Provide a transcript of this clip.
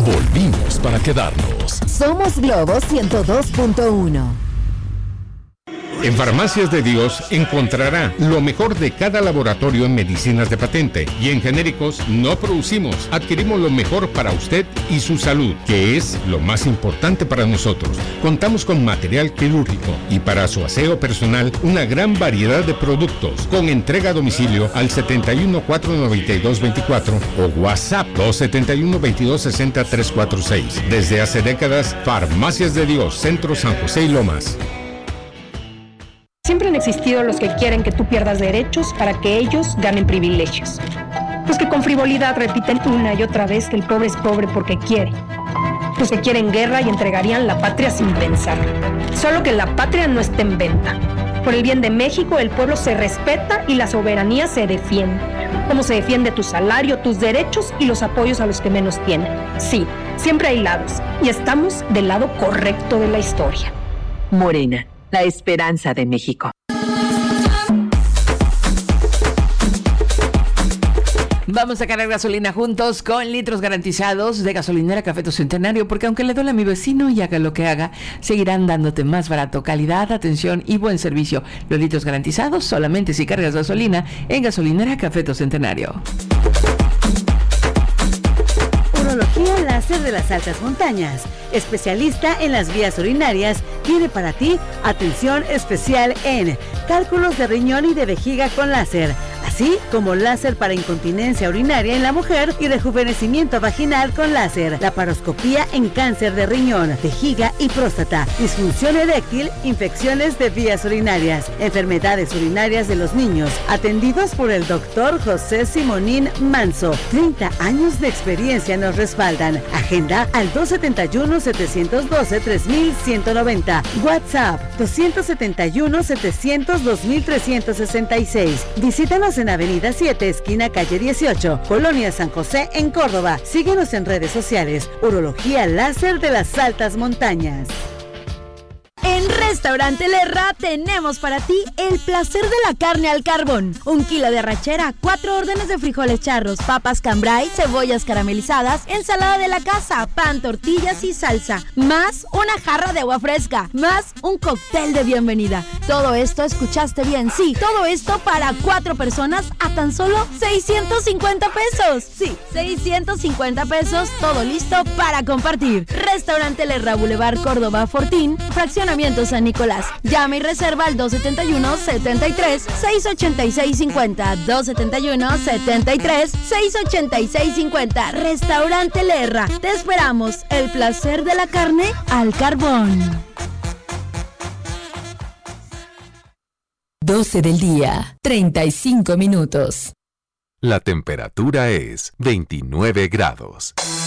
Volvimos para quedarnos. Somos Globo 102.1. En Farmacias de Dios encontrará lo mejor de cada laboratorio en medicinas de patente, y en genéricos no producimos, adquirimos lo mejor para usted y su salud, que es lo más importante para nosotros. Contamos con material quirúrgico y para su aseo personal una gran variedad de productos, con entrega a domicilio al 71-492-24 o WhatsApp 271-2260-346. Desde hace décadas, Farmacias de Dios, Centro San José y Lomas. Siempre han existido los que quieren que tú pierdas derechos para que ellos ganen privilegios. Los que con frivolidad repiten una y otra vez que el pobre es pobre porque quiere. Los que quieren guerra y entregarían la patria sin pensar. Solo que la patria no esté en venta. Por el bien de México, el pueblo se respeta y la soberanía se defiende. Como se defiende tu salario, tus derechos y los apoyos a los que menos tienen. Sí, siempre hay lados. Y estamos del lado correcto de la historia. Morena, la esperanza de México. Vamos a cargar gasolina juntos con litros garantizados de Gasolinera Café Tu Centenario, porque aunque le duele a mi vecino y haga lo que haga, seguirán dándote más barato, calidad, atención y buen servicio. Los litros garantizados solamente si cargas gasolina en Gasolinera Café Tu Centenario. Urología Láser de las Altas Montañas, especialista en las vías urinarias, tiene para ti atención especial en cálculos de riñón y de vejiga con láser, así como láser para incontinencia urinaria en la mujer y rejuvenecimiento vaginal con láser, laparoscopía en cáncer de riñón, vejiga y próstata, disfunción eréctil, infecciones de vías urinarias, enfermedades urinarias de los niños, atendidos por el doctor José Simonín Manso. 30 años de experiencia nos respaldan. Agenda al 271-712-3190. WhatsApp 271-700-2366. Visítanos en Avenida 7, esquina calle 18, Colonia San José, en Córdoba. Síguenos en redes sociales. Urología Láser de las Altas Montañas. En Restaurante Lerra tenemos para ti el placer de la carne al carbón. 1 kilo de arrachera, 4 órdenes de frijoles charros, papas cambray, cebollas caramelizadas, ensalada de la casa, pan, tortillas y salsa, más una jarra de agua fresca, más un cóctel de bienvenida. Todo esto, escuchaste bien, sí, todo esto para 4 personas a tan solo 650 pesos. Sí, 650 pesos, todo listo para compartir. Restaurante Lerra, Boulevard Córdoba, Fortín, fraccionamiento San Nicolás. Llama y reserva al 271-73-686-50. 271-73-686-50. Restaurante Lerra. Te esperamos. El placer de la carne al carbón. 12 del día, 35 minutos. La temperatura es 29 grados.